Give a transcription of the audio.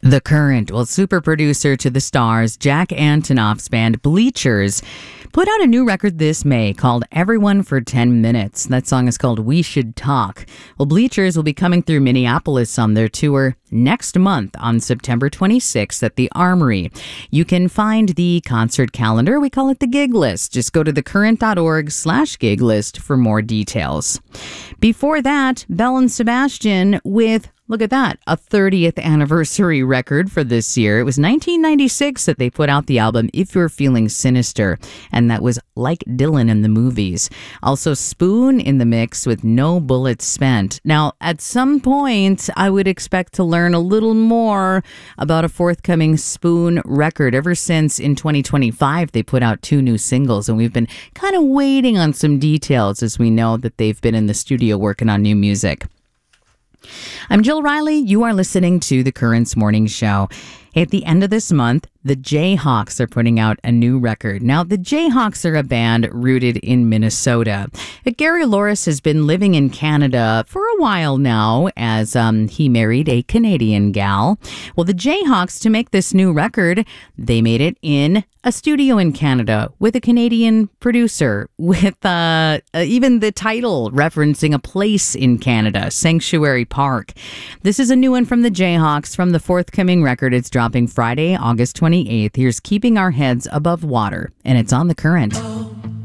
The Current, well, super producer to the Stars, Jack Antonoff's band Bleachers, put out a new record this May called Everyone for 10 Minutes. That song is called We Should Talk. Well, Bleachers will be coming through Minneapolis on their tour next month on September 26th at the Armory. You can find the concert calendar. We call it the gig list. Just go to thecurrent.org/gig list for more details. Before that, Belle and Sebastian with, look at that, a 30th anniversary record for this year. It was 1996 that they put out the album If You're Feeling Sinister, and that was Like Dylan in the Movies. Also Spoon in the mix with No Bullets Spent. Now, at some point, I would expect to learn a little more about a forthcoming Spoon record. Ever since in 2025, they put out 2 new singles, and we've been kind of waiting on some details as we know that they've been in the studio working on new music. I'm Jill Riley. You are listening to The Currents Morning Show. At the end of this month, the Jayhawks are putting out a new record. Now, the Jayhawks are a band rooted in Minnesota. Gary Loris has been living in Canada for a while now as he married a Canadian gal. Well, the Jayhawks, to make this new record, they made it in a studio in Canada with a Canadian producer, with even the title referencing a place in Canada, Sanctuary Park. This is a new one from the Jayhawks from the forthcoming record. It's dropping Friday, August 28th. Here's Keeping Our Heads Above Water, and it's on The Current.